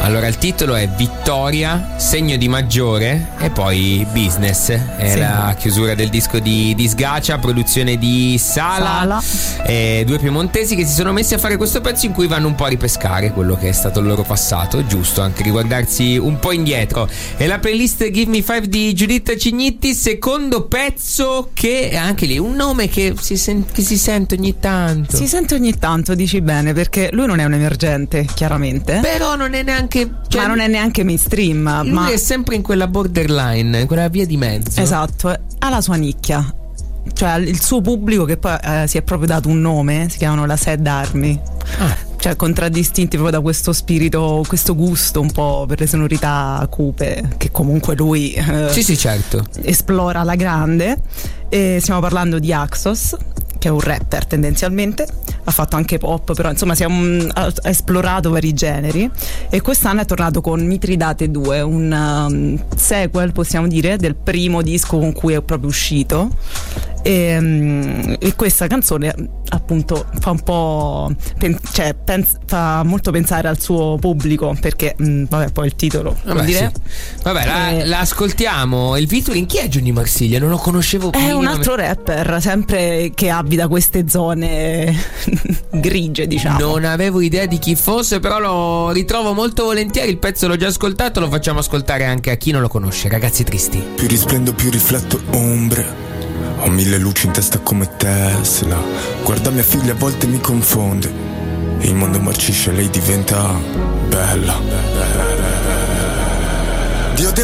Allora il titolo è Vittoria, segno di maggiore e poi Business. È Sì. la chiusura del disco di Sgacia, produzione di Sala. Due piemontesi che si sono messi a fare questo pezzo in cui vanno un po' a ripescare quello che è stato il loro passato. Giusto anche riguardarsi un po' indietro. E la playlist Give Me Five di Giuditta Cignitti, secondo pezzo che anche lì un nome che si sente ogni tanto. Si sente ogni tanto, dici bene, perché lui non è un emergente, chiaramente. Però non è neanche, cioè, ma non è neanche mainstream. lui Ma è sempre in quella borderline, in quella via di mezzo. esatto, ha la sua nicchia. Cioè il suo pubblico che poi si è proprio dato un nome, si chiamano la Sad Army. Cioè contraddistinti proprio da questo spirito, questo gusto un po' per le sonorità cupe che comunque lui Sì, certo. esplora alla grande. E stiamo parlando di Axos, che è un rapper tendenzialmente, ha fatto anche pop, però insomma ha esplorato vari generi, e quest'anno è tornato con Mitridate 2, un sequel, possiamo dire, del primo disco con cui è proprio uscito. E questa canzone appunto fa un po' fa molto pensare al suo pubblico, perché vabbè, poi il titolo vuol dire. Sì. Vabbè, la ascoltiamo. Il featuring chi è? Johnny Marsiglia? Non lo conoscevo È un altro rapper, sempre che abita queste zone grigie, diciamo. Non avevo idea di chi fosse, però lo ritrovo molto volentieri. Il pezzo l'ho già ascoltato, lo facciamo ascoltare anche a chi non lo conosce. Ragazzi tristi. Più risplendo, più rifletto ombre. Ho 1000 luci in testa come Tesla. Guarda mia figlia, a volte mi confonde. Il mondo marcisce, lei diventa bella. Dio